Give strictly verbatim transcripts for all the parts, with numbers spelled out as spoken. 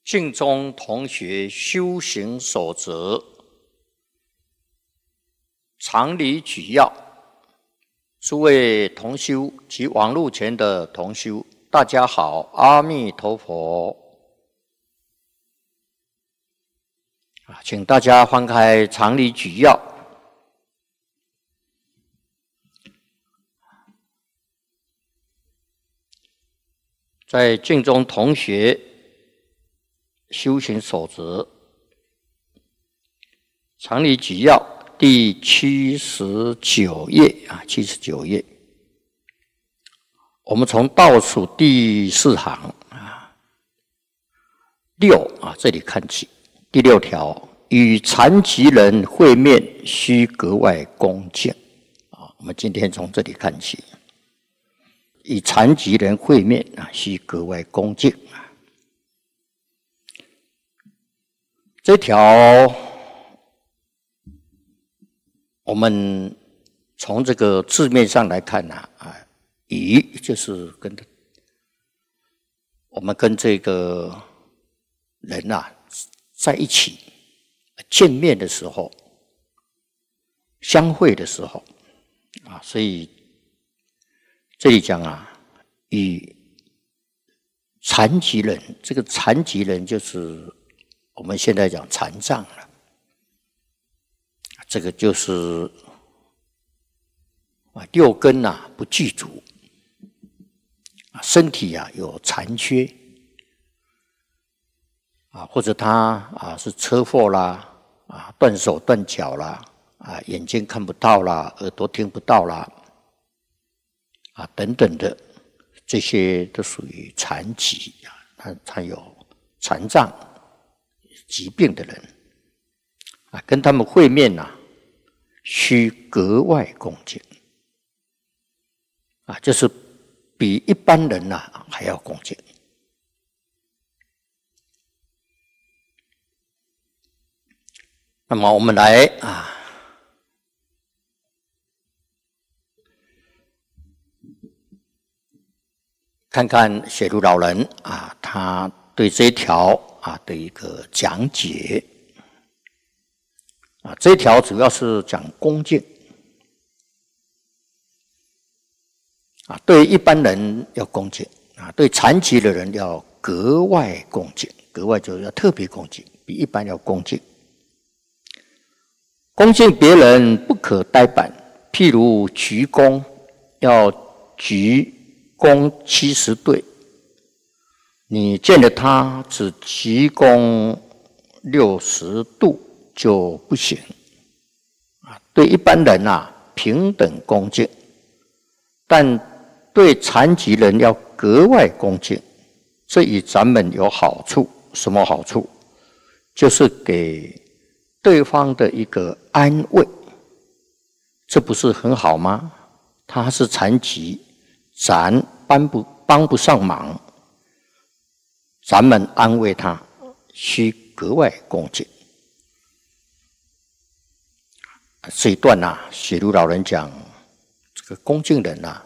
净宗同学修行守则常理举要，诸位同修及网络前的同修，大家好，阿弥陀佛。啊，请大家翻开常理举要。在净宗同学修行守则常理举要第七十九页啊，七十九页，我们从倒数第四行啊，六啊这里看起，第六条，与残疾人会面需格外恭敬啊。我们今天从这里看起，与残疾人会面啊，需格外恭敬啊。这条我们从这个字面上来看呢，啊，与就是跟我们跟这个人啊在一起见面的时候，相会的时候啊，所以这里讲啊，与残疾人，这个残疾人就是我们现在讲残障了。这个就是啊，六根啊不具足，身体啊有残缺啊，或者他啊是车祸啦，啊断手断脚啦，啊眼睛看不到啦，耳朵听不到啦，啊等等的，这些都属于残疾啊，他他有残障疾病的人啊，跟他们会面啊，需格外恭敬啊，就是比一般人啊还要恭敬。那么我们来啊，看看写如老人啊，他对这一条啊的一个讲解。啊，这一条主要是讲恭敬啊，对一般人要恭敬啊，对残疾的人要格外恭敬，格外就是要特别恭敬，比一般要恭敬。恭敬别人不可呆板，譬如鞠躬，要鞠躬七十对，你见了他只鞠躬六十度就不行啊！对一般人啊平等恭敬，但对残疾人要格外恭敬。这与咱们有好处，什么好处？就是给对方的一个安慰，这不是很好吗？他是残疾，咱帮不帮不上忙，咱们安慰他，需格外恭敬。这一段啊，写如老人讲，这个恭敬人啊，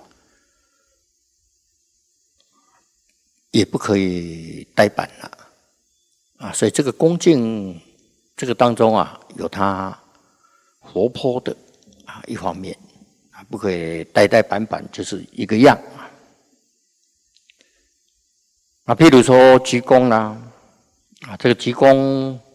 也不可以呆板了啊。所以这个恭敬，这个当中啊，有他活泼的啊一方面啊，不可以呆呆板板，就是一个样啊。啊，譬如说鞠躬啦，啊，这个鞠躬